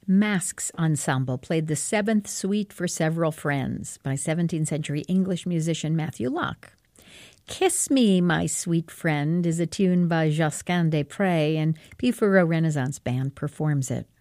Masks Ensemble played the seventh suite for Several Friends by 17th century English musician Matthew Locke. Kiss Me, My Sweet Friend is a tune by Josquin des Prez, and P. Renaissance Band performs it.